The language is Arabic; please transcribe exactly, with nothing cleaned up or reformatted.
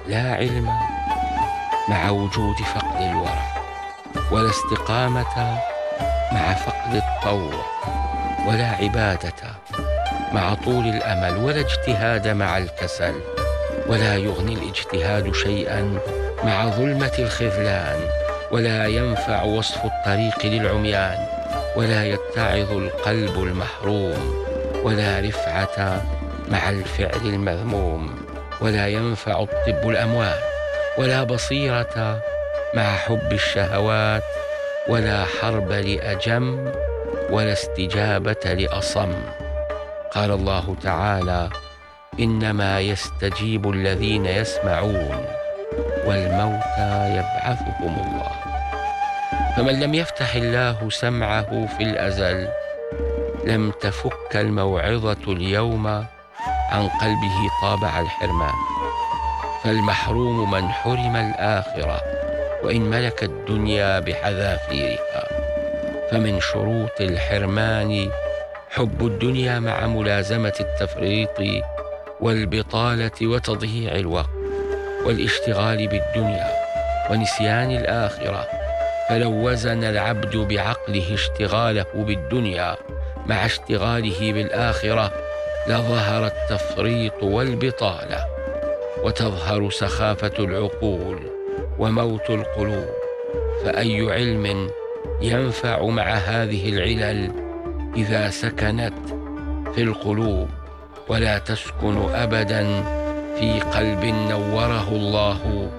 لا علم مع وجود فقد الورع، ولا استقامة مع فقد الطوع، ولا عبادة مع طول الأمل، ولا اجتهاد مع الكسل. ولا يغني الاجتهاد شيئا مع ظلمة الخذلان، ولا ينفع وصف الطريق للعميان، ولا يتعظ القلب المحروم، ولا رفعة مع الفعل المذموم، ولا ينفع الطب الأموات، ولا بصيرة مع حب الشهوات، ولا حرب لأجم، ولا استجابة لأصم. قال الله تعالى: إنما يستجيب الذين يسمعون والموتى يبعثهم الله. فمن لم يفتح الله سمعه في الأزل لم تفك الموعظة اليوم عن قلبه طابع الحرمان. فالمحروم من حرم الآخرة وإن ملك الدنيا بحذافيرها. فمن شروط الحرمان حب الدنيا مع ملازمة التفريط والبطالة وتضييع الوقت والاشتغال بالدنيا ونسيان الآخرة. فلو وزن العبد بعقله اشتغاله بالدنيا مع اشتغاله بالآخرة لظهر التفريط والبطالة، وتظهر سخافة العقول وموت القلوب. فأي علم ينفع مع هذه العلل إذا سكنت في القلوب، ولا تسكن أبدا في قلب نوره الله